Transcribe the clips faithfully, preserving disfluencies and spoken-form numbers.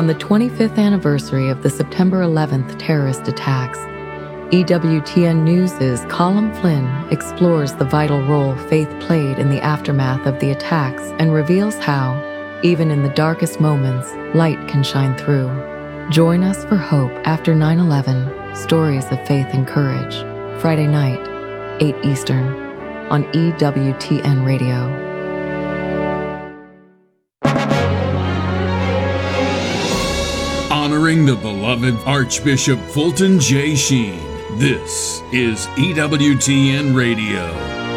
On the twenty-fifth anniversary of the September eleventh terrorist attacks, E W T N News' Colin Flynn explores the vital role faith played in the aftermath of the attacks and reveals how, even in the darkest moments, light can shine through. Join us for Hope After nine eleven, Stories of Faith and Courage, Friday night, eight Eastern, on E W T N Radio. Honoring the beloved Archbishop Fulton J. Sheen, this is E W T N Radio.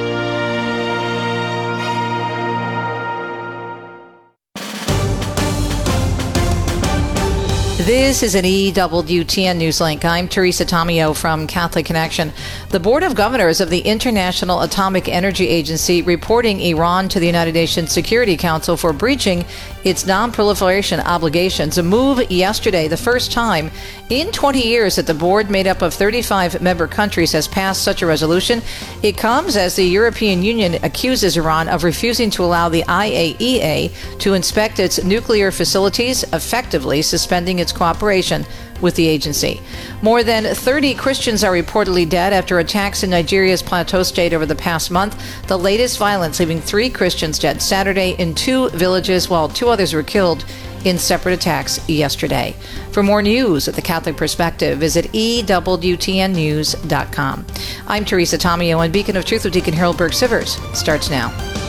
This is an E W T N Newslink. I'm Teresa Tomeo from Catholic Connection. The Board of Governors of the International Atomic Energy Agency reporting Iran to the United Nations Security Council for breaching its non-proliferation obligations. A move yesterday, the first time in twenty years that the board, made up of thirty-five member countries, has passed such a resolution. It comes as the European Union accuses Iran of refusing to allow the I A E A to inspect its nuclear facilities, effectively suspending its cooperation with the agency. More than thirty Christians are reportedly dead after attacks in Nigeria's Plateau State over the past month. The latest violence leaving three Christians dead Saturday in two villages, while two others were killed in separate attacks yesterday. For more news at the Catholic Perspective, visit E W T N news dot com. I'm Teresa Tomeo, and Beacon of Truth with Deacon Harold Burke-Sivers starts now.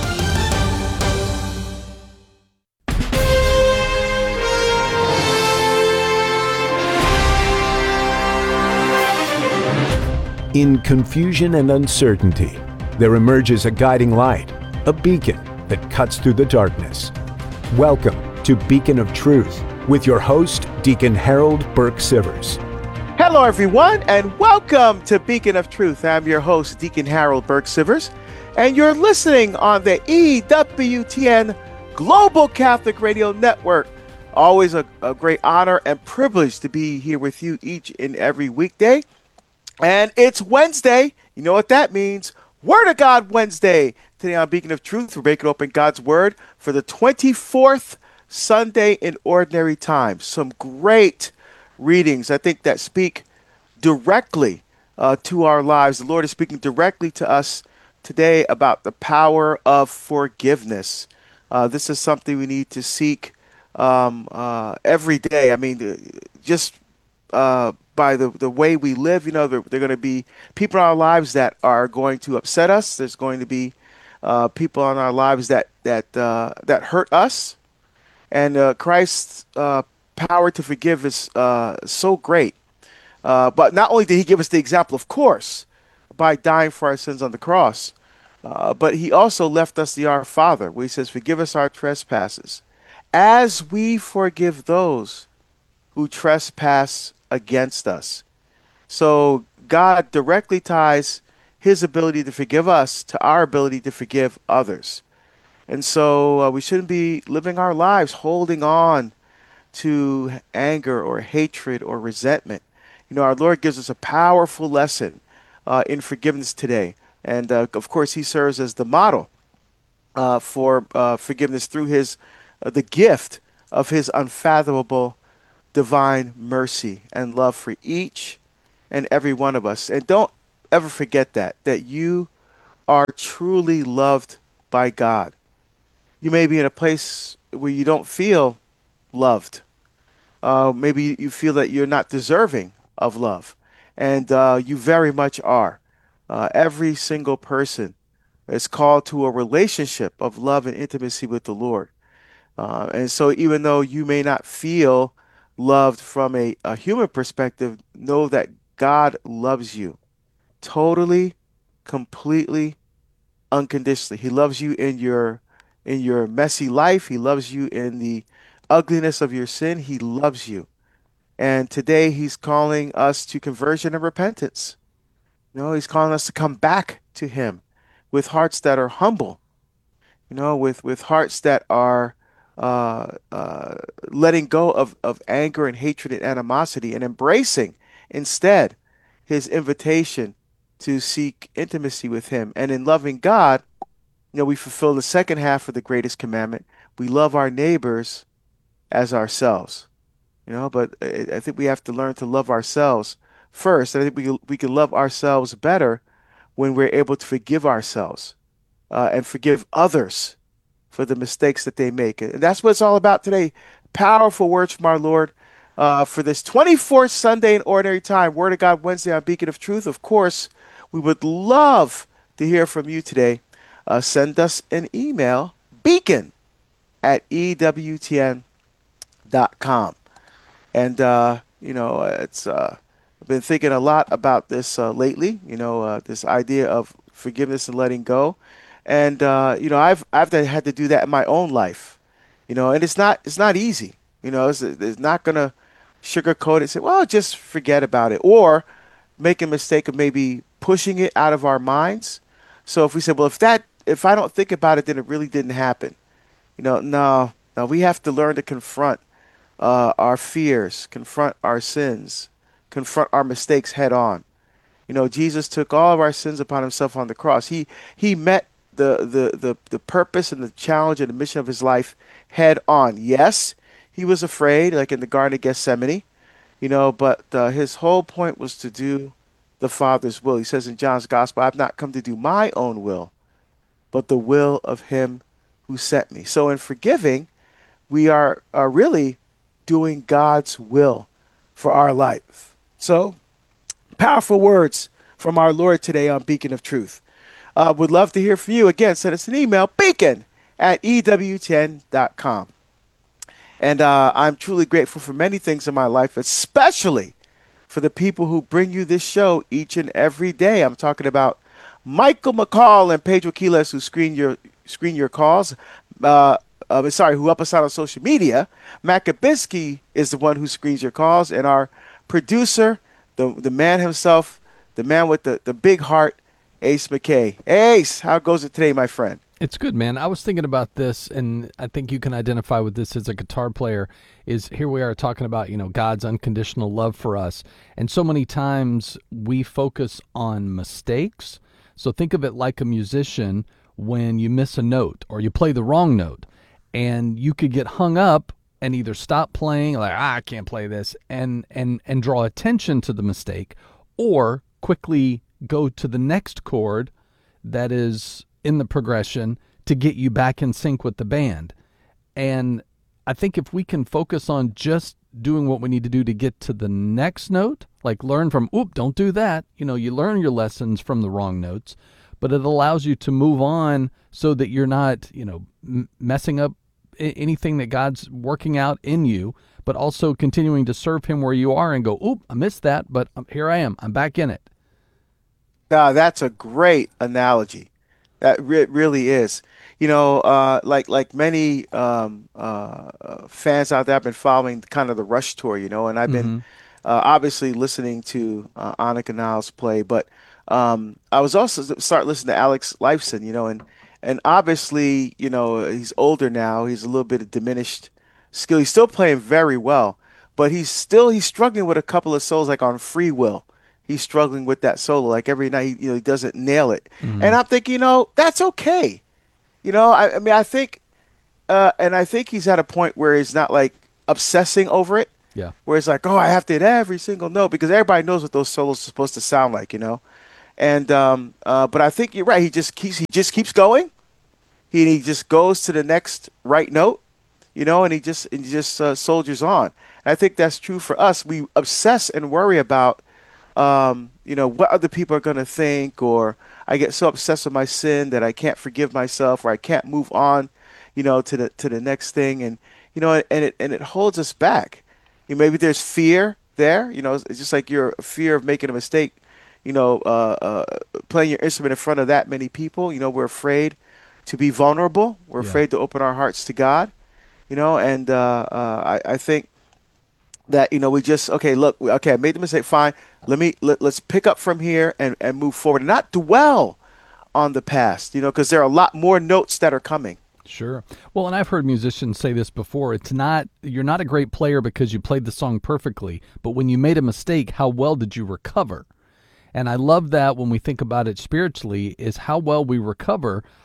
In confusion and uncertainty, there emerges a guiding light, a beacon that cuts through the darkness. Welcome to Beacon of Truth with your host, Deacon Harold Burke-Sivers. Hello, everyone, and welcome to Beacon of Truth. I'm your host, Deacon Harold Burke-Sivers, and you're listening on the E W T N Global Catholic Radio Network. Always a, a great honor and privilege to be here with you each and every weekday. And it's Wednesday. You know what that means. Word of God Wednesday. Today on Beacon of Truth, we're breaking open God's Word for the twenty-fourth Sunday in Ordinary Time. Some great readings, I think, that speak directly uh, to our lives. The Lord is speaking directly to us today about the power of forgiveness. Uh, this is something we need to seek um, uh, every day. I mean, just uh, by the, the way we live, you know, there, there are going to be people in our lives that are going to upset us. There's going to be uh, people in our lives that that uh, that hurt us. And uh, Christ's uh, power to forgive is uh, so great. Uh, but not only did he give us the example, of course, by dying for our sins on the cross, uh, but he also left us the Our Father, where he says, forgive us our trespasses, as we forgive those who trespass against us. So God directly ties his ability to forgive us to our ability to forgive others. And so uh, we shouldn't be living our lives holding on to anger or hatred or resentment. You know, our Lord gives us a powerful lesson uh, in forgiveness today. And uh, of course, he serves as the model uh, for uh, forgiveness through his uh, the gift of his unfathomable divine mercy and love for each and every one of us. And don't ever forget that, that you are truly loved by God. You may be in a place where you don't feel loved. Uh, maybe you feel that you're not deserving of love. And uh, you very much are. Uh, every single person is called to a relationship of love and intimacy with the Lord. Uh, and so even though you may not feel loved from a, a human perspective, know that God loves you totally, completely, unconditionally. He loves you in your in your messy life. He loves you in the ugliness of your sin. He loves you. And today he's calling us to conversion and repentance. You know, he's calling us to come back to him with hearts that are humble, you know, with, with hearts that are uh, uh, letting go of, of anger and hatred and animosity and embracing instead his invitation to seek intimacy with him. And in loving God, you know, we fulfill the second half of the greatest commandment. We love our neighbors as ourselves. you know, but I, I think we have to learn to love ourselves first. I think we we can love ourselves better when we're able to forgive ourselves uh, and forgive others for the mistakes that they make. And that's what it's all about today. Powerful words from our Lord uh, for this twenty-fourth Sunday in Ordinary Time, Word of God Wednesday on Beacon of Truth. Of course, we would love to hear from you today. Uh, send us an email, beacon at E W T N dot com. And, uh, you know, it's uh, I've been thinking a lot about this uh, lately, you know, uh, this idea of forgiveness and letting go. And, uh, you know, I've I've had to do that in my own life, you know, and it's not it's not easy. You know, it's, it's not going to sugarcoat it, say, well, just forget about it, or make a mistake of maybe pushing it out of our minds. So if we say, well, if that if I don't think about it, then it really didn't happen. You know, no, no, we have to learn to confront uh, our fears, confront our sins, confront our mistakes head on. You know, Jesus took all of our sins upon himself on the cross. He he met the the the, the purpose and the challenge and the mission of his life head on. Yes, he was afraid, like in the Garden of Gethsemane, you know, but uh, his whole point was to do the Father's will. He says in John's Gospel, I've not come to do my own will, but the will of him who sent me. So in forgiving, we are, are really doing God's will for our life. So powerful words from our Lord today on Beacon of Truth. Uh, would love to hear from you. Again, send us an email, beacon at E W T N dot com. And uh, I'm truly grateful for many things in my life, especially for the people who bring you this show each and every day. I'm talking about Michael McCall and Pedro Quiles, who screen your screen your calls. Uh, uh, sorry, who help us out on social media. Matt Kabinski is the one who screens your calls, and our producer, the the man himself, the man with the, the big heart, Ace McKay. Ace, how goes it today, my friend? It's good, man. I was thinking about this, and I think you can identify with this as a guitar player, is here we are talking about, you know, God's unconditional love for us. And so many times we focus on mistakes. So think of it like a musician when you miss a note or you play the wrong note, and you could get hung up and either stop playing, like, ah, I can't play this, and, and, and draw attention to the mistake, or quickly go to the next chord that is in the progression to get you back in sync with the band. And I think if we can focus on just doing what we need to do to get to the next note, like learn from, oop, don't do that. You know, you learn your lessons from the wrong notes, but it allows you to move on so that you're not, you know, m- messing up anything that God's working out in you, but also continuing to serve him where you are and go, oop, I missed that, but here I am. I'm back in it. Uh, that's a great analogy. That re- really is. You know, uh, like like many um, uh, uh, fans out there, I've been following kind of the Rush tour, you know, and I've been mm-hmm. uh, obviously listening to uh, Annika Niles play, but um, I was also start listening to Alex Lifeson, you know, and and obviously, you know, he's older now. He's a little bit of diminished skill. He's still playing very well, but he's still he's struggling with a couple of solos, like on Free Will. He's struggling with that solo. Like every night, you know, he doesn't nail it. Mm-hmm. And I'm thinking, you know, that's okay. You know, I, I mean, I think, uh, and I think he's at a point where he's not like obsessing over it. Yeah. Where it's like, oh, I have to hit every single note, because everybody knows what those solos are supposed to sound like, you know. And um, uh, but I think you're right. He just keeps he just keeps going. He, he just goes to the next right note, you know, and he just and he just uh, soldiers on. And I think that's true for us. We obsess and worry about. Um, you know, what other people are going to think, or I get so obsessed with my sin that I can't forgive myself, or I can't move on, you know, to the to the next thing. And, you know, and it and it holds us back. You know, maybe there's fear there, you know, it's just like your fear of making a mistake, you know, uh, uh, playing your instrument in front of that many people. You know, we're afraid to be vulnerable. We're yeah. afraid to open our hearts to God, you know, and uh, uh, I, I think that, you know, we just, okay, look, okay, I made the mistake, fine. Let me, let, let's pick up from here and, and move forward and not dwell on the past, you know, because there are a lot more notes that are coming. Sure. Well, and I've heard musicians say this before. It's not, you're not a great player because you played the song perfectly, but when you made a mistake, how well did you recover? And I love that when we think about it spiritually, is how well we recover.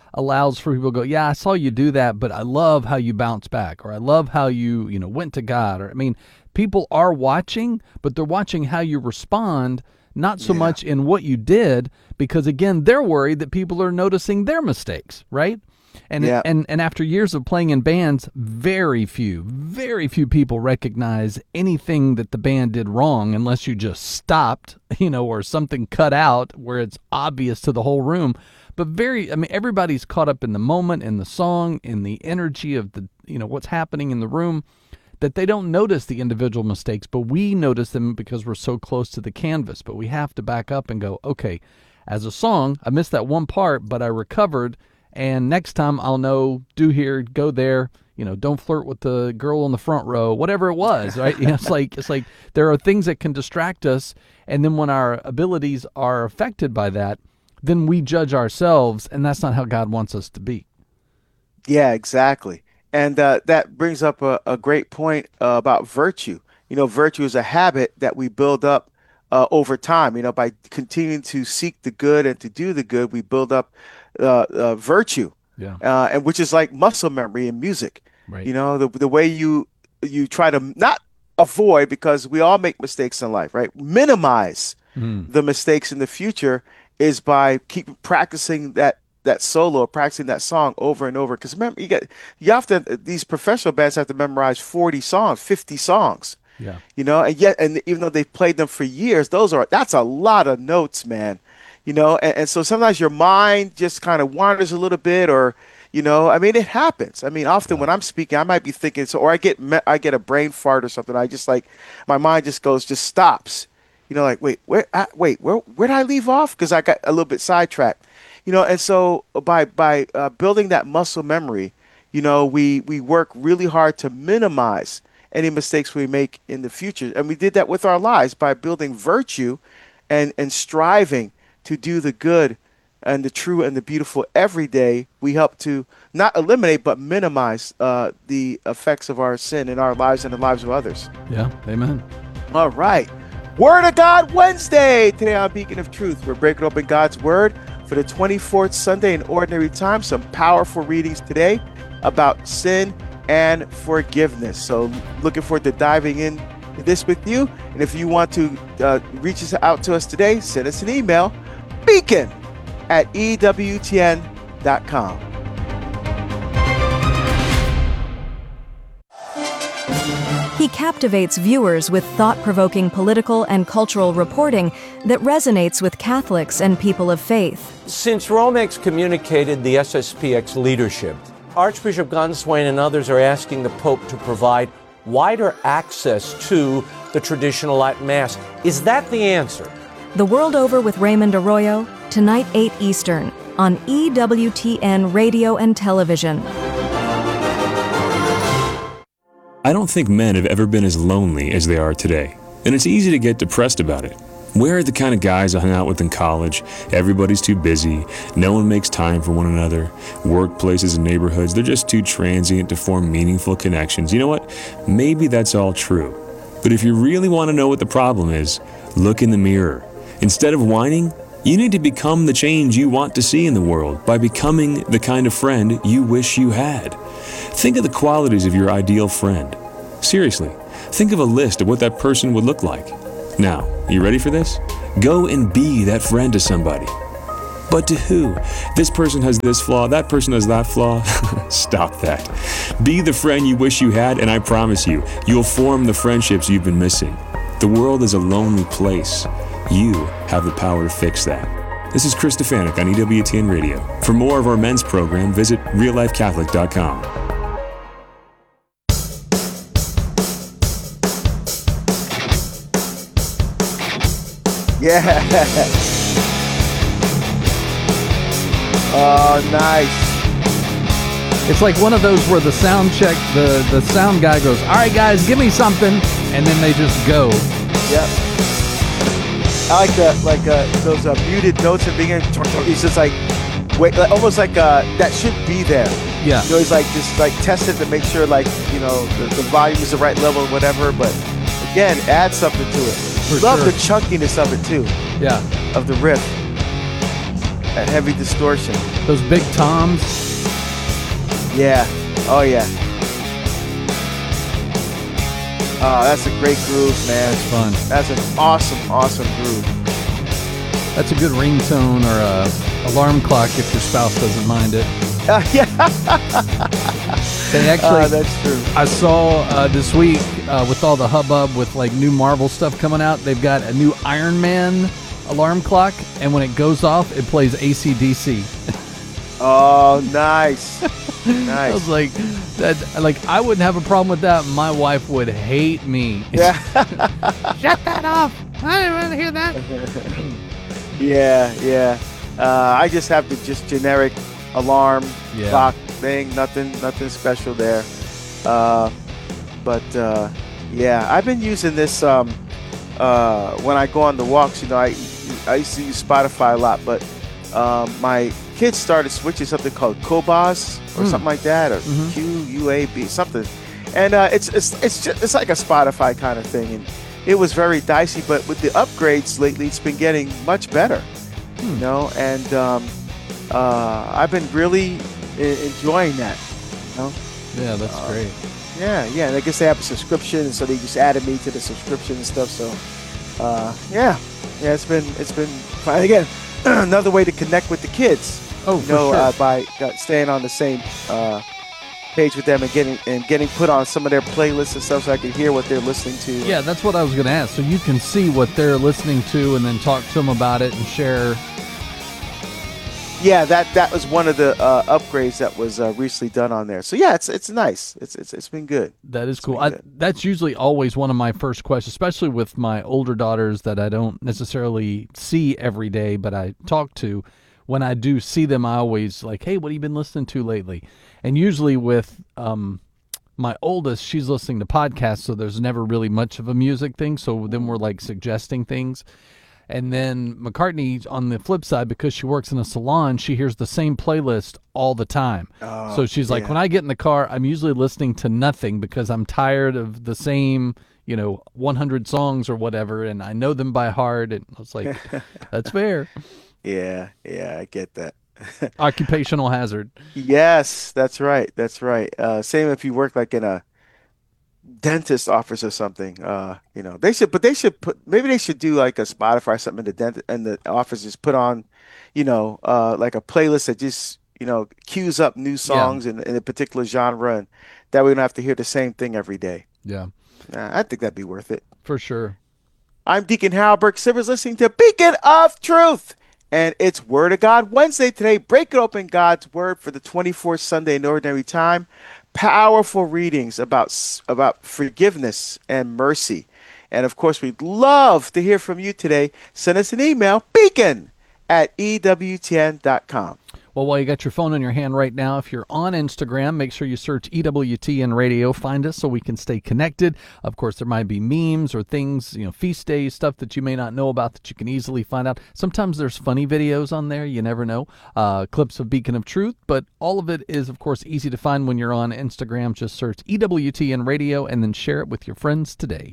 allows for people to go, yeah, I saw you do that, but I love how you bounce back, or I love how you, you know, went to God. Or, I mean, people are watching, but they're watching how you respond, not so yeah. much in what you did, because again, they're worried that people are noticing their mistakes, right? And, yeah. and and after years of playing in bands, very few, very few people recognize anything that the band did wrong unless you just stopped, you know, or something cut out where it's obvious to the whole room. But very, I mean, everybody's caught up in the moment, in the song, in the energy of the, you know, what's happening in the room, that they don't notice the individual mistakes, but we notice them because we're so close to the canvas. But we have to back up and go, okay, as a song, I missed that one part, but I recovered. And next time I'll know, do here, go there, you know, don't flirt with the girl in the front row, whatever it was, right? You know, it's like, it's like there are things that can distract us. And then when our abilities are affected by that, then we judge ourselves, and that's not how God wants us to be. Yeah, exactly. And uh, that brings up a, a great point uh, about virtue. You know, virtue is a habit that we build up uh, over time. You know, by continuing to seek the good and to do the good, we build up Uh, uh, virtue, yeah, uh, and which is like muscle memory in music. Right. You know, the the way you you try to not avoid, because we all make mistakes in life, right? Minimize mm. the mistakes in the future is by keep practicing that that solo, practicing that song over and over. Because remember, you get you have to these professional bands have to memorize forty songs, fifty songs. Yeah, you know, and yet, and even though they've played them for years, those are that's a lot of notes, man. You know, and, and so sometimes your mind just kind of wanders a little bit, or, you know, I mean, it happens. I mean, often yeah. when I'm speaking, I might be thinking, so, or I get, I get a brain fart or something. I just like, my mind just goes, just stops, you know, like, wait, where, I, wait, where, where did I leave off? Because I got a little bit sidetracked, you know, and so by, by uh, building that muscle memory, you know, we, we work really hard to minimize any mistakes we make in the future. And we did that with our lives by building virtue and, and striving to do the good and the true and the beautiful every day. We help to not eliminate, but minimize uh, the effects of our sin in our lives and the lives of others. Yeah, amen. All right. Word of God Wednesday. Today on Beacon of Truth, we're breaking open God's Word for the twenty-fourth Sunday in Ordinary Time. Some powerful readings today about sin and forgiveness. So looking forward to diving in this with you. And if you want to uh, reach us out to us today, send us an email, beacon at E W T N dot com. He captivates viewers with thought-provoking political and cultural reporting that resonates with Catholics and people of faith. Since Rome excommunicated the S S P X leadership, Archbishop Ganswein and others are asking the Pope to provide wider access to the traditional Latin Mass. Is that the answer? The World Over with Raymond Arroyo, tonight eight Eastern, on E W T N Radio and Television. I don't think men have ever been as lonely as they are today, and it's easy to get depressed about it. Where are the kind of guys I hung out with in college? Everybody's too busy, no one makes time for one another. Workplaces and neighborhoods, they're just too transient to form meaningful connections. You know what? Maybe that's all true. But if you really want to know what the problem is, look in the mirror. Instead of whining, you need to become the change you want to see in the world by becoming the kind of friend you wish you had. Think of the qualities of your ideal friend. Seriously, think of a list of what that person would look like. Now, you ready for this? Go and be that friend to somebody. But to who? This person has this flaw, that person has that flaw. Stop that. Be the friend you wish you had, and I promise you, you'll form the friendships you've been missing. The world is a lonely place. You have the power to fix that. This is Chris Stefanik on E W T N Radio. For more of our men's program, visit real life catholic dot com. Yeah. Oh, nice. It's like one of those where the sound check, the, the sound guy goes, all right, guys, give me something, and then they just go. Yep. I like the like uh, those uh, muted notes at the beginning. He's just like, wait, like, almost like uh, that should be there. Yeah. You know, he's like just like test it to make sure like you know the, the volume is the right level or whatever. But again, add something to it. For Love sure. the chunkiness of it too. Yeah. Of the riff. that heavy distortion. Those big toms. Yeah. Oh yeah. Oh, that's a great groove, man. That's fun. That's an awesome, awesome groove. That's a good ringtone or a alarm clock if your spouse doesn't mind it. Uh, yeah. They actually, uh, that's true. I saw uh, this week uh, with all the hubbub with like new Marvel stuff coming out, they've got a new Iron Man alarm clock, and when it goes off, it plays A C D C. Oh, nice. Nice. I was like, that. Like, I wouldn't have a problem with that. My wife would hate me. Yeah. Shut that off. I didn't want to hear that. Yeah, yeah. Uh, I just have the just generic alarm Yeah. clock thing. Nothing, nothing special there. Uh, but uh, yeah, I've been using this um, uh, when I go on the walks. You know, I I used to use Spotify a lot, but um, my kids started switching something called Qobuz or Mm. something like that, or Mhm. Q U A B something, and uh, it's it's it's just it's like a Spotify kind of thing, and it was very dicey. But with the upgrades lately, it's been getting much better, Hmm. you know, and um, uh, I've been really I- enjoying that. You know? Yeah, that's Uh, great. Yeah, yeah, and I guess they have a subscription, and so they just added me to the subscription and stuff. So, uh, yeah, yeah, it's been it's been fine. Again, another way to connect with the kids. Oh, you for know, sure. uh, by uh, staying on the same uh, page with them and getting and getting put on some of their playlists and stuff, so I can hear what they're listening to. Yeah, that's what I was going to ask. So you can see what they're listening to and then talk to them about it and share. Yeah, that that was one of the uh, upgrades that was uh, recently done on there. So yeah, it's it's nice. It's it's it's been good. That is It's cool. been I, good. that's usually always one of my first questions, especially with my older daughters that I don't necessarily see every day, but I talk to. When I do see them, I always like, hey, what have you been listening to lately? And usually with um, my oldest, she's listening to podcasts, so there's never really much of a music thing. So then we're like suggesting things. And then McCartney, on the flip side, because she works in a salon, she hears the same playlist all the time. Oh, so she's like, yeah. when I get in the car, I'm usually listening to nothing because I'm tired of the same, you know, one hundred songs or whatever, and I know them by heart. And I was like, that's fair. Yeah, yeah, I get that. Occupational hazard. Yes, that's right. That's right. Uh, same if you work like in a dentist office or something. Uh, you know, they should, but they should put, maybe they should do like a Spotify or something in the dent in the office, just put on, you know, uh, like a playlist that just, you know, queues up new songs in, in a particular genre, and that we don't have to hear the same thing every day. Yeah, Uh, I think that'd be worth it. for sure. I'm Deacon Harold Burke Sivers, listening to Beacon of Truth. And it's Word of God Wednesday today. Break it open God's Word for the twenty-fourth Sunday in Ordinary Time. Powerful readings about, about forgiveness and mercy. And of course, we'd love to hear from you today. Send us an email, beacon at E W T N dot com. Well, while you got your phone in your hand right now, if you're on Instagram, make sure you search E W T N Radio. Find us so we can stay connected. Of course, there might be memes or things, you know, feast days, stuff that you may not know about that you can easily find out. Sometimes there's funny videos on there. You never know. Uh, clips of Beacon of Truth. But all of it is, of course, easy to find when you're on Instagram. Just search E W T N Radio and then share it with your friends today.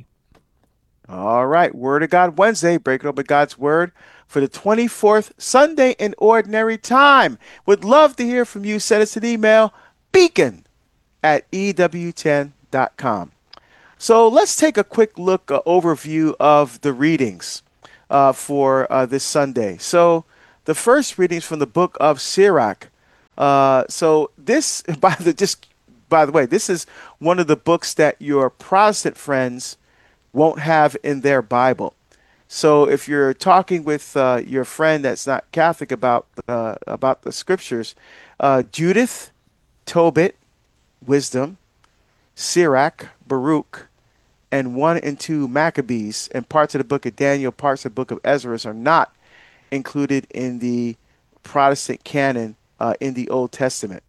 All right, Word of God Wednesday, breaking open God's Word for the twenty-fourth Sunday in Ordinary Time. Would love to hear from you. Send us an email, beacon at E W T N dot com. So let's take a quick look, uh, overview of the readings uh, for uh, this Sunday. So the first reading is from the book of Sirach. Uh, so this, by the just by the way, this is one of the books that your Protestant friends won't have in their Bible. So if you're talking with uh, your friend that's not Catholic about uh, about the scriptures, uh, Judith, Tobit, Wisdom, Sirach, Baruch, and one and two Maccabees, and parts of the book of Daniel, parts of the book of Ezra are not included in the Protestant canon uh, in the Old Testament.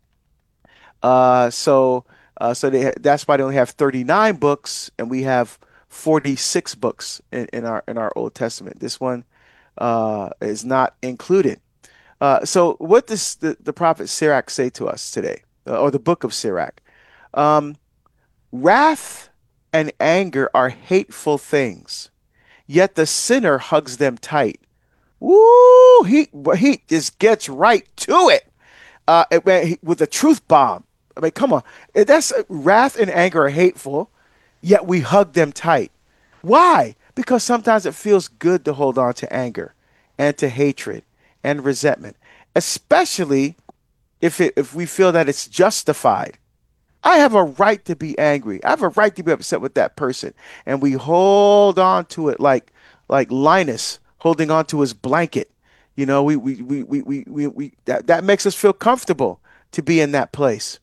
Uh, so uh, so they ha- that's why they only have thirty-nine books, and we have forty-six books in, in our in our Old Testament. This one uh, is not included. Uh, so what does the, the prophet Sirach say to us today, uh, or the book of Sirach? Um, Wrath and anger are hateful things, yet the sinner hugs them tight. Woo! He he just gets right to it. Uh, it, with a truth bomb. I mean, come on. That's wrath and anger are hateful, yet we hug them tight. Why? Because sometimes it feels good to hold on to anger and to hatred and resentment, especially if it, if we feel that it's justified. I have a right to be angry. I have a right to be upset with that person, and we hold on to it like like Linus holding on to his blanket. You know, we we we we we, we, we that, that makes us feel comfortable to be in that place.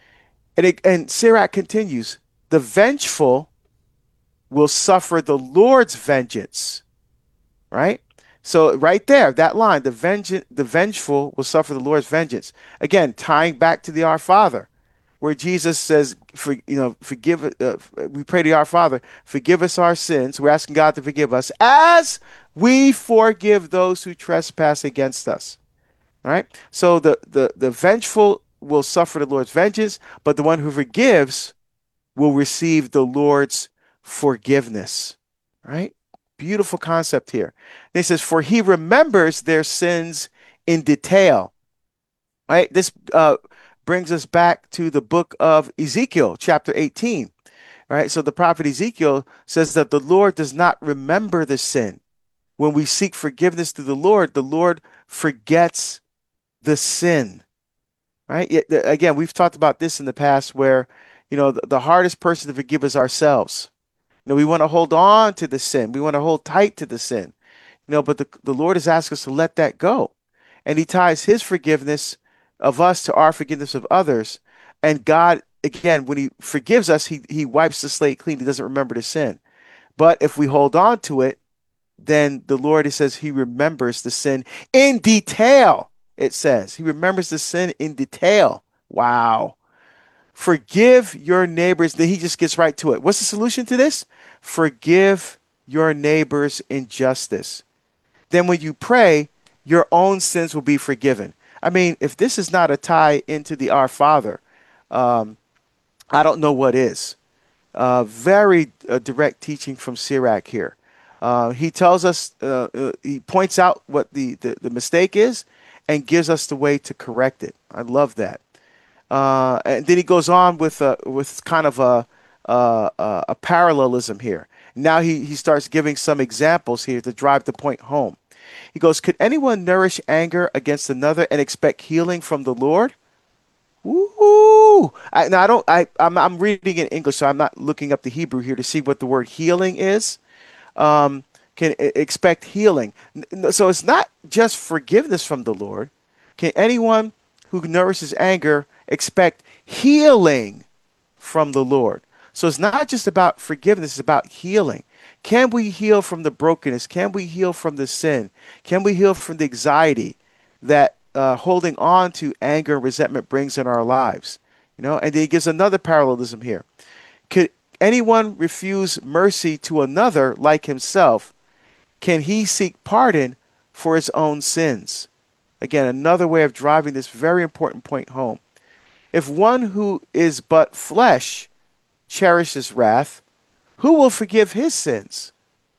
And it, and Sirach continues, the vengeful will suffer the Lord's vengeance. Right? So right there, that line, the vengeance, the vengeful will suffer the Lord's vengeance. Again, tying back to the Our Father, where Jesus says, for, you know, forgive, uh, we pray to our Father, forgive us our sins. We're asking God to forgive us as we forgive those who trespass against us. All right. So the, the, the vengeful will suffer the Lord's vengeance, but the one who forgives will receive the Lord's forgiveness. All right. Beautiful concept here. And he says, for he remembers their sins in detail. All right. This, uh, brings us back to the book of Ezekiel, chapter eighteen. Right? So the prophet Ezekiel says that the Lord does not remember the sin. When we seek forgiveness through the Lord, the Lord forgets the sin. Right? Again, we've talked about this in the past where, you know, the, the hardest person to forgive is ourselves. You know, we want to hold on to the sin. We want to hold tight to the sin. You know, but the, the Lord has asked us to let that go. And he ties his forgiveness of us to our forgiveness of others. And God, again, when he forgives us, he, he wipes the slate clean. He doesn't remember the sin. But if we hold on to it, then the Lord, he says, he remembers the sin in detail. It says he remembers the sin in detail. Wow. Forgive your neighbors. Then he just gets right to it. What's the solution to this? Forgive your neighbor's injustice. Then when you pray, your own sins will be forgiven. I mean, if this is not a tie into the Our Father, um, I don't know what is. Uh, very uh, direct teaching from Sirach here. Uh, he tells us, uh, uh, he points out what the, the, the mistake is and gives us the way to correct it. I love that. Uh, and then he goes on with uh, with kind of a, a, a parallelism here. Now he, he starts giving some examples here to drive the point home. He goes, could anyone nourish anger against another and expect healing from the Lord? Ooh. I, now I don't. I I'm, I'm reading in English, so I'm not looking up the Hebrew here to see what the word healing is. Um, can expect healing. So it's not just forgiveness from the Lord. Can anyone who nourishes anger expect healing from the Lord? So it's not just about forgiveness; it's about healing. Can we heal from the brokenness? Can we heal from the sin? Can we heal from the anxiety that uh, holding on to anger and resentment brings in our lives? You know, and then he gives another parallelism here. Could anyone refuse mercy to another like himself? Can he seek pardon for his own sins? Again, another way of driving this very important point home. If one who is but flesh cherishes wrath, who will forgive his sins?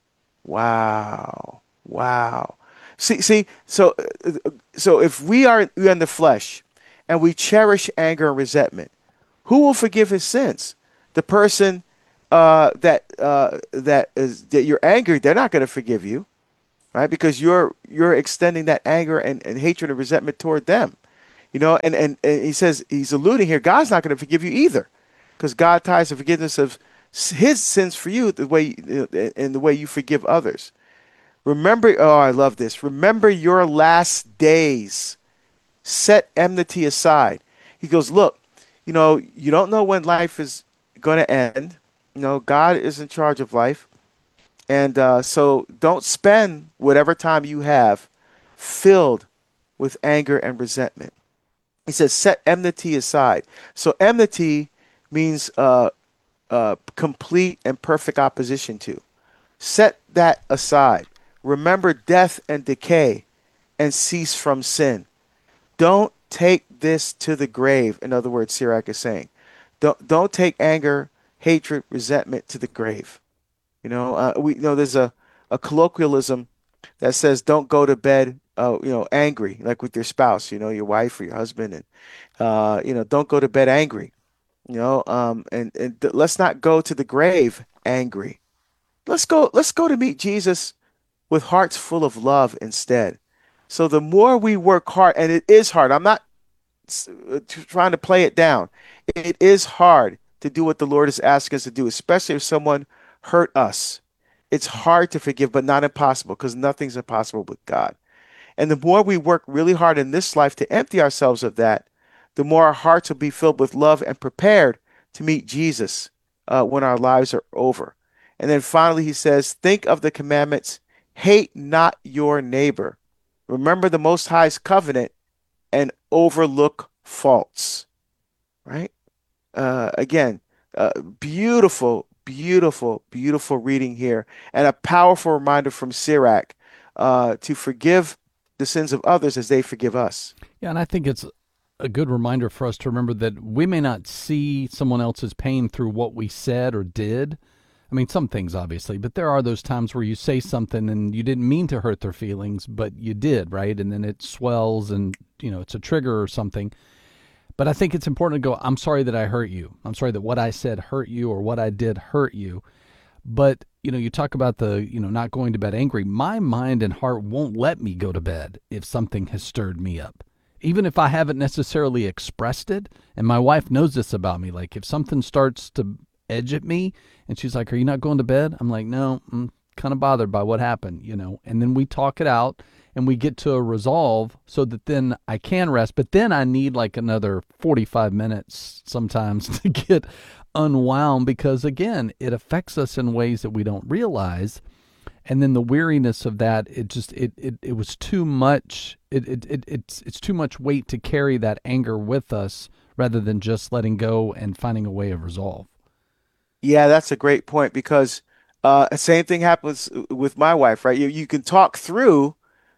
Wow. Wow. See, see, so, so if we are in the flesh and we cherish anger and resentment, who will forgive his sins? The person uh, that uh, that is that you're angry, they're not going to forgive you, right? Because you're you're extending that anger and, and hatred and resentment toward them, you know. And, and and he says, he's alluding here, God's not going to forgive you either, because God ties the forgiveness of his sins for you the way in the way you forgive others. Remember, oh, I love this. Remember your last days. Set enmity aside. He goes, look, you know, you don't know when life is going to end. You know, God is in charge of life. And uh, so don't spend whatever time you have filled with anger and resentment. He says, set enmity aside. So enmity means uh, uh, complete and perfect opposition to. Set that aside. Remember death and decay and cease from sin. Don't take this to the grave. In other words, Sirach is saying, don't, don't take anger, hatred, resentment to the grave. You know, uh, we you know there's a, a colloquialism that says don't go to bed, uh, you know, angry, like with your spouse, you know, your wife or your husband, and uh, you know, don't go to bed angry, you know, um, and and th- let's not go to the grave angry. Let's go. Let's go to meet Jesus with hearts full of love instead. So the more we work hard, and it is hard. I'm not trying to play it down. It is hard to do what the Lord is asking us to do, especially if someone hurt us. It's hard to forgive, but not impossible, because nothing's impossible with God. And the more we work really hard in this life to empty ourselves of that, the more our hearts will be filled with love and prepared to meet Jesus uh, when our lives are over. And then finally, he says, think of the commandments, hate not your neighbor. Remember the Most High's covenant and overlook faults, right? Uh, again, uh, beautiful, beautiful, beautiful reading here, and a powerful reminder from Sirach uh, to forgive the sins of others as they forgive us. Yeah, and I think it's a good reminder for us to remember that we may not see someone else's pain through what we said or did. I mean, some things, obviously, but there are those times where you say something and you didn't mean to hurt their feelings, but you did, right? And then it swells and, you know, it's a trigger or something. But I think it's important to go, I'm sorry that I hurt you. I'm sorry that what I said hurt you or what I did hurt you. But, you know, you talk about the, you know, not going to bed angry. My mind and heart won't let me go to bed if something has stirred me up. Even if I haven't necessarily expressed it, and my wife knows this about me, like if something starts to edge at me and she's like, are you not going to bed? I'm like, no, I'm kind of bothered by what happened, you know, and then we talk it out and we get to a resolve so that then I can rest. But then I need like another forty-five minutes sometimes to get unwound, because again, it affects us in ways that we don't realize. And then the weariness of that, it just, it, it, it was too much. It, it, it, it's, it's too much weight to carry that anger with us rather than just letting go and finding a way of resolve. Yeah, that's a great point, because uh, same thing happens with my wife, right? You you can talk through,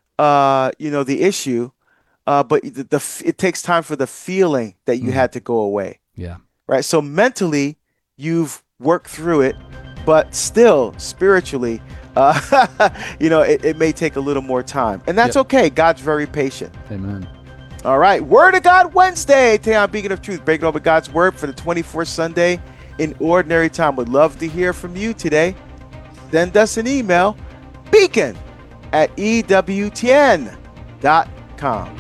uh, you know, the issue, uh, but the, the it takes time for the feeling that you mm. had to go away. Yeah. Right. So mentally, you've worked through it, but still spiritually, uh, you know, it, it may take a little more time, and that's yep. okay. God's very patient. Amen. All right. Word of God Wednesday. Today on Beacon of Truth, breaking over God's word for the twenty-fourth Sunday in Ordinary Time. Would love to hear from you today. Send us an email, beacon at E W T N dot com.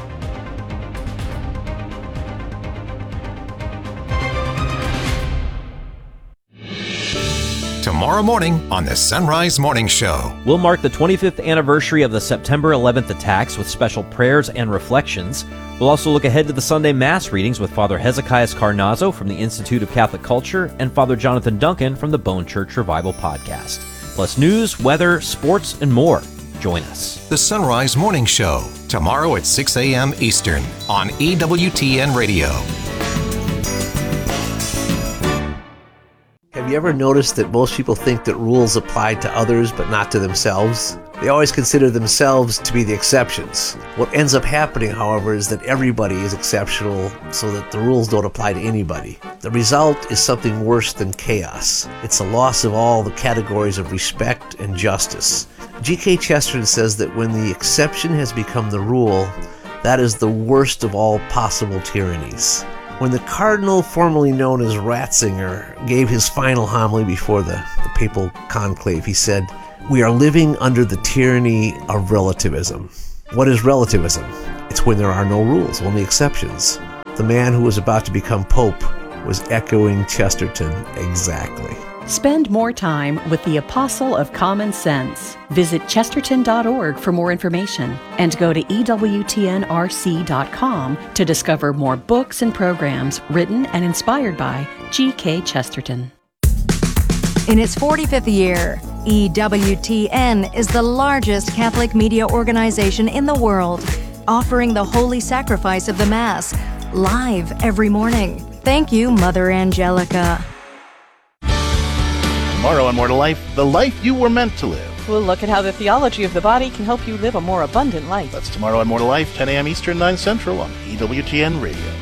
Tomorrow morning on the Sunrise Morning Show, we'll mark the twenty-fifth anniversary of the September eleventh attacks with special prayers and reflections. We'll also look ahead to the Sunday Mass readings with Father Hezekiah Carnazzo from the Institute of Catholic Culture and Father Jonathan Duncan from the Bone Church Revival Podcast. Plus news, weather, sports, and more. Join us. The Sunrise Morning Show, tomorrow at six a.m. Eastern on E W T N Radio. Have you ever noticed that most people think that rules apply to others but not to themselves? They always consider themselves to be the exceptions. What ends up happening, however, is that everybody is exceptional so that the rules don't apply to anybody. The result is something worse than chaos. It's a loss of all the categories of respect and justice. G K Chesterton says that when the exception has become the rule, that is the worst of all possible tyrannies. When the cardinal, formerly known as Ratzinger, gave his final homily before the, the papal conclave, he said, "We are living under the tyranny of relativism." What is relativism? It's when there are no rules, only exceptions. The man who was about to become pope was echoing Chesterton exactly. Spend more time with the Apostle of Common Sense. Visit chesterton dot org for more information and go to E W T N R C dot com to discover more books and programs written and inspired by G K Chesterton. In its forty-fifth year, E W T N is the largest Catholic media organization in the world, offering the holy sacrifice of the Mass live every morning. Thank you, Mother Angelica. Tomorrow on More to Life, the life you were meant to live. We'll look at how the theology of the body can help you live a more abundant life. That's tomorrow on More to Life, ten a.m. Eastern, nine Central on E W T N Radio.